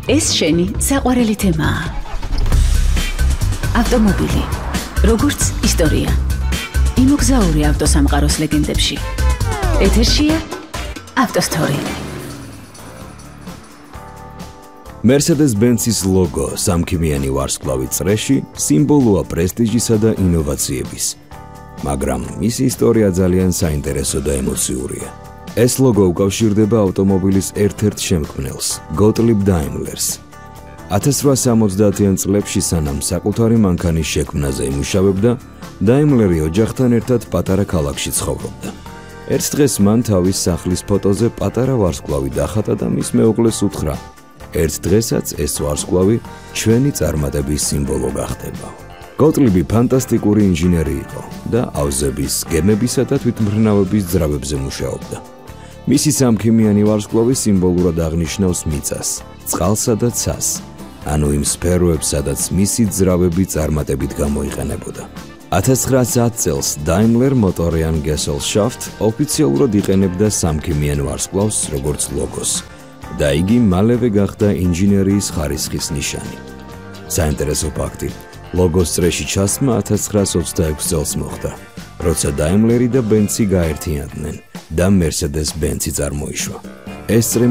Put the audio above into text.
ეს შენი საყვარელი თემაა. ავტომობილი, როგორც ისტორია. იმოგზაური ავტოსამყაროს ლეგენდებში. ეთერშია ავტოსტორი. Mercedes-Benz-ის ლოგო სამქიმიანი ვარსკვლავი წრეში სიმბოლოა პრესტიჟისა და ინოვაციების. მაგრამ მისი ისტორია ძალიან საინტერესო და ემოციურია. ეს ლოგო უკავშირდება ავტომობილის ერთ-ერთ შემქმნელს, გოტლიბ დაიმლერს. 1870-იან წლებში სანამ საკუთარი მანქანის შექმნაზე იმუშავებდა, დაიმლერი ოჯახთან ერთად პატარა ქალაქში ცხოვრობდა. ერთ დღეს მან თავის სახლის ფოტოზე პატარა ვარსკვლავი დახატა და მის მეუღლეს უთხრა: ერთ დღესაც ეს ვარსკვლავი ჩვენი წარმატების სიმბოლო გახდება. გოტლიბი ფანტასტიკური ინჟინერი იყო და ავზების, გემებისა და თვითმფრინავების ძრავებზე მუშაობდა. მისი სამქიმიანი ვარსკვლავი სიმბოლურად აღნიშნავს მიწას, წყალსა და ცას, ანუ იმ სფეროებს, სადაც მისი ძრავები წარმატებით გამოიყენებოდა. 1910 წელს დაიმლერ მოტორიან გესელშაფტ ოფიციალურად იყენებდა სამქიმიან ვარსკვლავს როგორც ლოგოს და იგი მალევე გახდა ინჟინერიის ხარისხის ნიშანი. საინტერესო ფაქტი, ლოგოს წრეში ჩასმა 1926 წელს მოხდა, როცა დაიმლერი და ბენცი გაერთიანდნენ და Mercedes-Benz-ი წარმოიშვა. ეს წრე